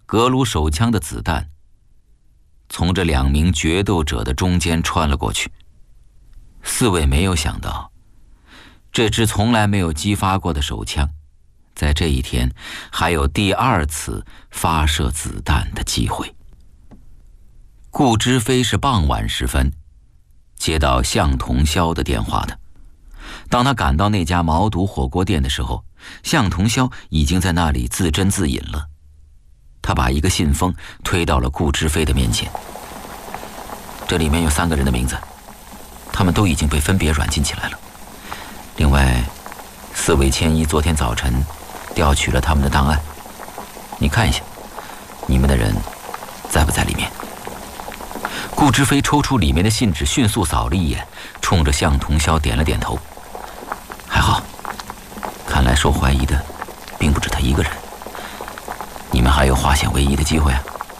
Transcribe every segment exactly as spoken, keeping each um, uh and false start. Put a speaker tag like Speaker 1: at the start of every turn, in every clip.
Speaker 1: 格鲁手枪的子弹从这两名决斗者的中间穿了过去。四位没有想到，这支从来没有激发过的手枪，在这一天还有第二次发射子弹的机会。顾之飞是傍晚时分接到向同霄的电话的。当他赶到那家毛肚火锅店的时候，向同霄已经在那里自斟自饮了。他把一个信封推到了顾之飞的面前。这里面有三个人的名字，他们都已经被分别软禁起来了。另外，四位千一昨天早晨调取了他们的档案，你看一下，你们的人在不在里面？顾之飞抽出里面的信纸，迅速扫了一眼，冲着向同霄点了点头。还好，看来受怀疑的并不止他一个人，你们还有化险为夷的机会啊。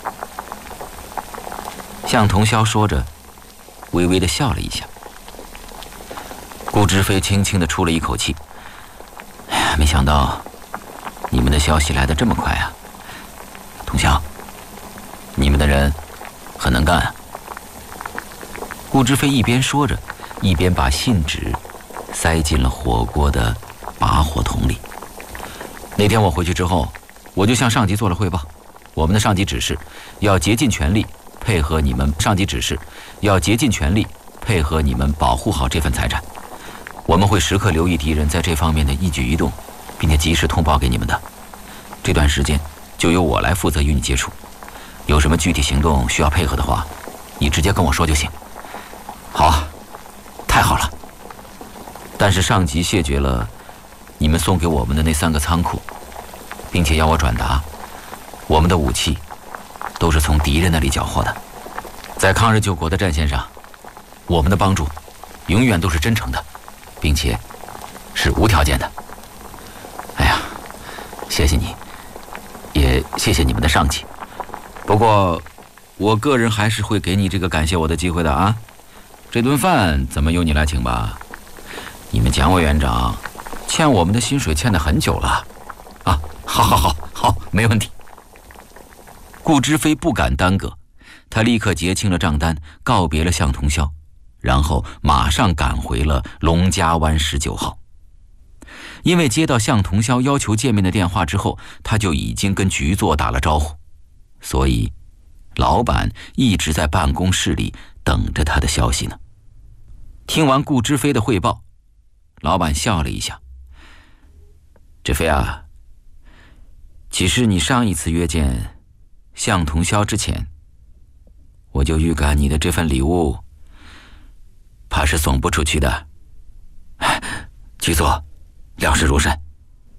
Speaker 1: 向同霄说着，微微地笑了一下。顾之飞轻轻地出了一口气，哎呀，没想到你们的消息来得这么快啊。同霄，你们的人很能干啊。顾之飞一边说着，一边把信纸塞进了火锅的拔火筒里。那天我回去之后，我就向上级做了汇报，我们的上级指示要竭尽全力配合你们，上级指示要竭尽全力配合你们保护好这份财产。我们会时刻留意敌人在这方面的一举一动，并且及时通报给你们的。这段时间就由我来负责与你接触，有什么具体行动需要配合的话，你直接跟我说就行。好啊，太好了。但是上级谢绝了你们送给我们的那三个仓库，并且要我转达，我们的武器都是从敌人那里缴获的。在抗日救国的战线上，我们的帮助永远都是真诚的，并且是无条件的。哎呀，谢谢你，也谢谢你们的上级。不过我个人还是会给你这个感谢我的机会的啊。这顿饭咱们由你来请吧。你们蒋委员长欠我们的薪水欠得很久了啊！好好好好，没问题。顾之飞不敢耽搁，他立刻结清了账单，告别了向同霄，然后马上赶回了龙家湾十九号。因为接到向同霄要求见面的电话之后，他就已经跟局座打了招呼，所以老板一直在办公室里等着他的消息呢。听完顾之飞的汇报，老板笑了一下。志飞啊，其实你上一次约见向同霄之前，我就预感你的这份礼物怕是送不出去的。局座料事如神。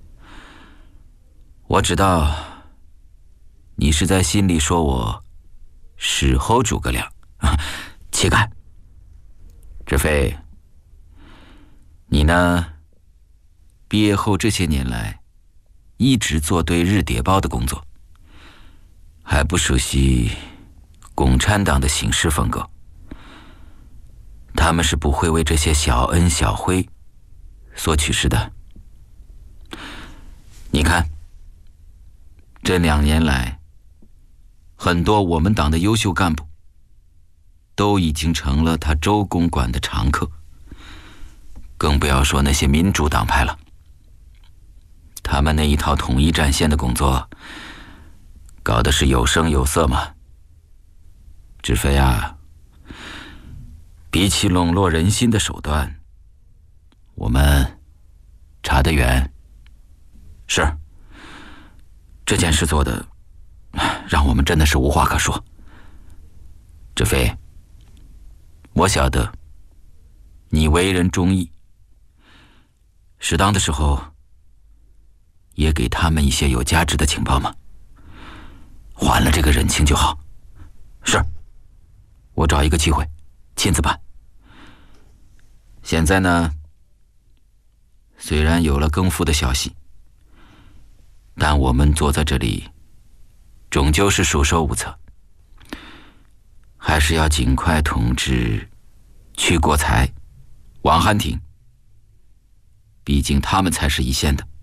Speaker 1: 我知道你是在心里说我事后诸葛亮，岂敢。志飞，你呢，毕业后这些年来一直做对日谍报的工作，还不熟悉共产党的行事风格。他们是不会为这些小恩小惠所取势的。你看，这两年来，很多我们党的优秀干部都已经成了他周公馆的常客，更不要说那些民主党派了。他们那一套统一战线的工作搞的是有声有色嘛。志飞啊，比起笼络人心的手段，我们差得远。是，这件事做的让我们真的是无话可说。志飞，我晓得你为人忠义，适当的时候也给他们一些有价值的情报嘛，还了这个人情就好。是，我找一个机会亲自办。现在呢，虽然有了更夫的消息，但我们坐在这里终究是束手无策，还是要尽快通知屈国才、王汉廷，毕竟他们才是一线的。